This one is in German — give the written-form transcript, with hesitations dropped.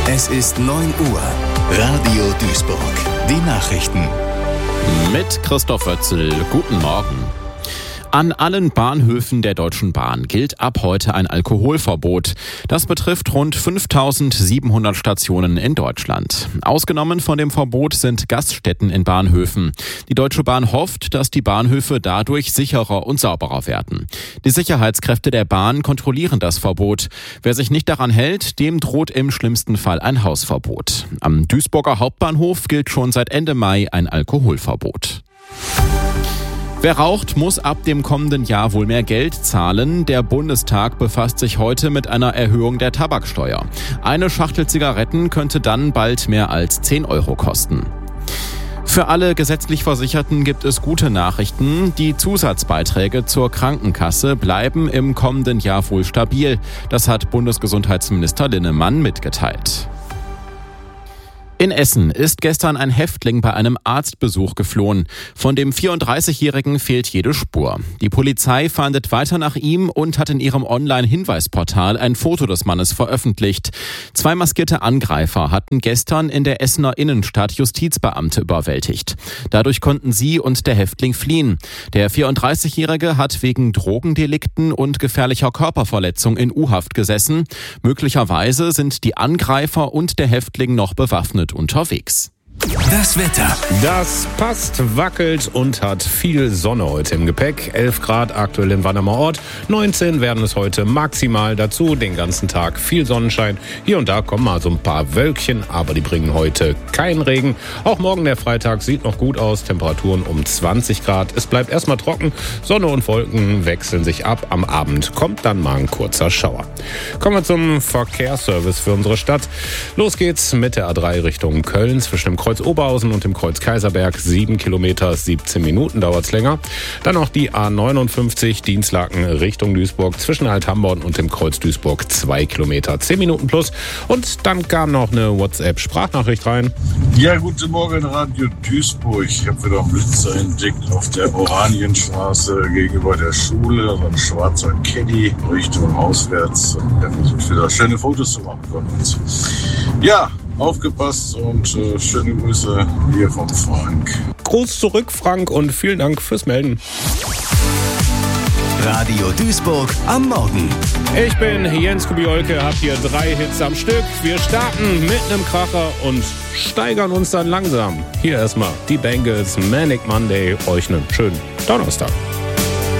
Es ist 9 Uhr. Radio Duisburg. Die Nachrichten. Mit Christoph Wötzel. Guten Morgen. An allen Bahnhöfen der Deutschen Bahn gilt ab heute ein Alkoholverbot. Das betrifft rund 5.700 Stationen in Deutschland. Ausgenommen von dem Verbot sind Gaststätten in Bahnhöfen. Die Deutsche Bahn hofft, dass die Bahnhöfe dadurch sicherer und sauberer werden. Die Sicherheitskräfte der Bahn kontrollieren das Verbot. Wer sich nicht daran hält, dem droht im schlimmsten Fall ein Hausverbot. Am Duisburger Hauptbahnhof gilt schon seit Ende Mai ein Alkoholverbot. Wer raucht, muss ab dem kommenden Jahr wohl mehr Geld zahlen. Der Bundestag befasst sich heute mit einer Erhöhung der Tabaksteuer. Eine Schachtel Zigaretten könnte dann bald mehr als 10 Euro kosten. Für alle gesetzlich Versicherten gibt es gute Nachrichten. Die Zusatzbeiträge zur Krankenkasse bleiben im kommenden Jahr wohl stabil. Das hat Bundesgesundheitsminister Linnemann mitgeteilt. In Essen ist gestern ein Häftling bei einem Arztbesuch geflohen. Von dem 34-Jährigen fehlt jede Spur. Die Polizei fahndet weiter nach ihm und hat in ihrem Online-Hinweisportal ein Foto des Mannes veröffentlicht. 2 maskierte Angreifer hatten gestern in der Essener Innenstadt Justizbeamte überwältigt. Dadurch konnten sie und der Häftling fliehen. Der 34-Jährige hat wegen Drogendelikten und gefährlicher Körperverletzung in U-Haft gesessen. Möglicherweise sind die Angreifer und der Häftling noch bewaffnet unterwegs. Das Wetter. Das passt, wackelt und hat viel Sonne heute im Gepäck. 11 Grad aktuell in Wannermer Ort. 19 werden es heute maximal dazu. Den ganzen Tag viel Sonnenschein. Hier und da kommen mal so ein paar Wölkchen, aber die bringen heute keinen Regen. Auch morgen der Freitag sieht noch gut aus. Temperaturen um 20 Grad. Es bleibt erstmal trocken. Sonne und Wolken wechseln sich ab. Am Abend kommt dann mal ein kurzer Schauer. Kommen wir zum Verkehrsservice für unsere Stadt. Los geht's mit der A3 Richtung Köln zwischen dem Kreuz Oberhausen und dem Kreuz Kaiserberg. 7 Kilometer, 17 Minuten dauert's länger. Dann noch die A59 Dienstlaken Richtung Duisburg zwischen Althamborn und dem Kreuz Duisburg. 2 Kilometer, 10 Minuten plus. Und dann kam noch eine WhatsApp-Sprachnachricht rein. Ja, guten Morgen, Radio Duisburg. Ich habe wieder einen Blitzer entdeckt auf der Oranienstraße gegenüber der Schule. So ein schwarzer Caddy Richtung auswärts. Der versucht wieder schöne Fotos zu machen von uns. Ja, aufgepasst und schöne Grüße hier vom Frank. Gruß zurück, Frank, und vielen Dank fürs Melden. Radio Duisburg am Morgen. Ich bin Jens Kubiolke, hab hier 3 Hits am Stück. Wir starten mit einem Kracher und steigern uns dann langsam. Hier erstmal die Bengals, Manic Monday. Euch einen schönen Donnerstag.